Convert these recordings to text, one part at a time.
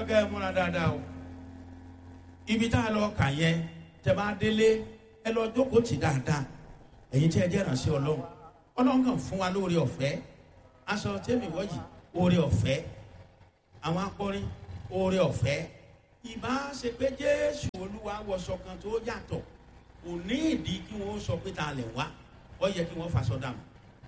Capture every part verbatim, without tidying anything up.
fẹ́ kẹ́ ẹ múra dáadáa o. Ibi tá a lọ kà yẹn tẹ́ bá délé ẹ lọ jókòó tì dáadáa. Ẹ̀yin tí ẹ jẹ́ ìránṣẹ́ Ọlọ́run. Ọlọ́run kàn fún wa lóore ọ̀fẹ́. Aṣọ tẹ́mi wọ́jì oore ọ̀fẹ́. Àwọn akọrin oore ọ̀fẹ́. Ìbá ṣe pé Jésù Olúwa wọṣọ kan tó yàtọ̀. Kò ní ìdí kí wọ́n sọ pé ta lẹ̀ wá. Ó yẹ kí wọ́n faṣọ dànù.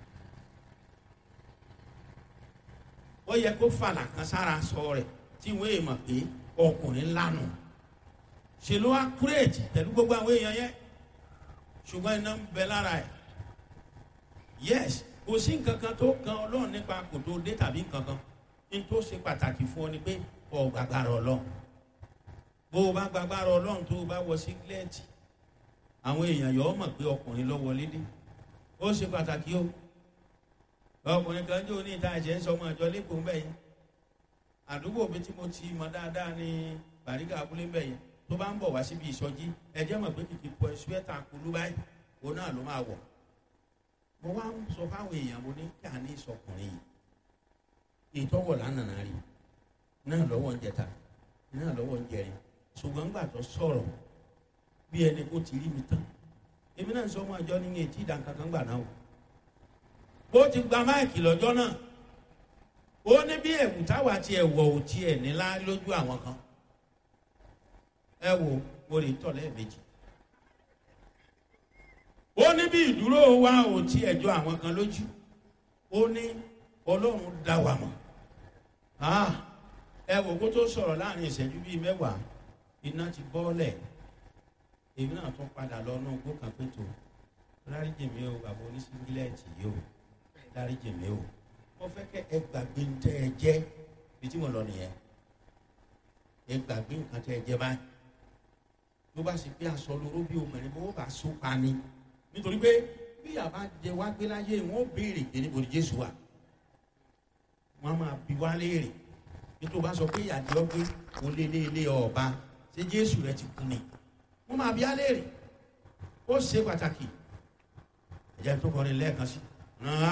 Ó yẹ kó fàlà kan sára sọ rẹ̀ tí wọ́n èèmọ̀ pé ọkùnrin lánà. Ṣé ló wá kúrèjì pẹ̀lú gbogbo àwọn èèyàn yẹn? Ṣùgbọ́n iná ń bẹ lára ẹ̀. Yes, kò sí nǹkan kan tó kan Ọlọ́run nípa kò tó dé tàbí nǹkan kan. Ní tó ṣe pàtàkì fún ọ ni pé ọ gbàgbára Ọlọ́run. Bó o bá gbàgbára Ọlọ́run tó o bá wọ sígílẹ́ẹ̀tì, àwọn èèyàn yọ̀ ọ́ mọ̀ pé ọkùnrin ló wọlé dé. Ó ṣe pàtàkì o. Ọkùnrin kan jẹ́ oní ìta ẹ̀jẹ̀ ń sọ ọmọ ìjọ lẹ́kọ̀ọ́ mbẹ́ yẹn. Àdúgbò mi tí mo ti mọ dáadáa ní Bàrígà abúlé mbẹ́ yẹn. Tó bá ń bọ̀ wá síbi ìsọjí, ẹ̀jẹ̀ mọ̀ pé kìkì pọ̀ ṣúẹ́tà kulú báyìí. Òun náà ló máa wọ̀. Mo wá ń sọ fáwọn èèyàn mo ní kí a ní ìsọkùnrin yìí. Ìtọ́wọ̀ lánàá rí. Náà lọ́wọ́ ń jẹta. Náà lọ́wọ́ ń jẹrin. Ṣùgbọ́n ńgbà tó sọ̀rọ̀ bí ẹni kó ti rí mi tán. Èmi náà sọ ọmọ ìjọ ní etí ìdánkankan gbà náà o. Ó ti gba máìkì lọ́jọ́ náà. Ó ní bí ẹ̀wù táwa ti ẹ̀wọ̀ ò ti ẹ̀ nílá lójú àwọn kan. Ẹ wo mo lè tọ̀ lẹ́ẹ̀mejì. Ó ní bí ìdúró wa ò ti ẹ̀jọ́ àwọn kan lójú. Ó ní Ọlọ́run dá wa mọ̀. Ẹ wo kó tó sọ̀rọ̀ láàrin ìṣẹ́jú bíi mẹ́wàá. Iná ti bọ́ọ̀lẹ̀. Èmi náà tún padà lọ náà gbó kan pé tó. Dáríjì mi o, bàbá oníṣíngílẹ̀tì yìí o. Dáríjì mi o. Mo fẹ́ kẹ́ ẹ gbàgbé ń tẹ́ ẹ jẹ́ bí tí mo lọ nìyẹn. Ẹ gbàgbé nǹkan tẹ́ ẹ jẹ́ báyìí. Tó bá sì pé aṣọ lóró bí obìnrin bó bá so pa ni. Nítorí pé bí àbá jẹ wá gbé láyé wọn ó béèrè pé níbo ni Jésù wà. Wọ́n máa bi wá léèrè. Nítorí bá sọ pé ìyàdí ọgbẹ́ òun lé lé lé ọba ṣé Jésù rẹ ti kú ni. Wọ́n máa bi á léèrè. Ó ṣe pàtàkì. Ẹ̀jẹ̀ tó kọrin lẹ́ẹ̀kan sí.